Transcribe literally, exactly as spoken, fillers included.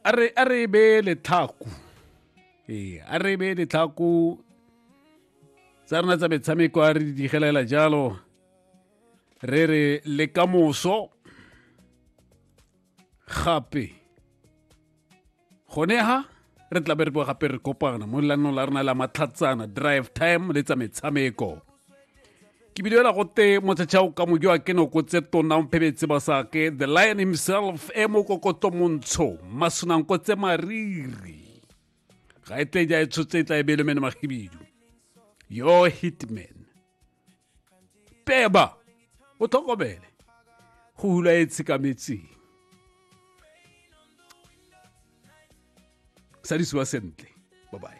a re a re be letlhaku ee a re be letlhaku tsa rena tsa metshameko a re di digelela jalo re re le kamoso gape gone ha re tla be re bo gape re kopana mo leanong la rena la matlhatsana drive time le tsa metshameko ke bidiela gote motšhatšhao ka mojo a ke noko tse tona mphebetse basake the lion himself e mokokoto montsho masunanko tse mariri ga e tleja e tshotse e tla e bele mene magibidu your hitman peba o tlhokomele go hula e tshikametseng sadisiwa sentle bye bye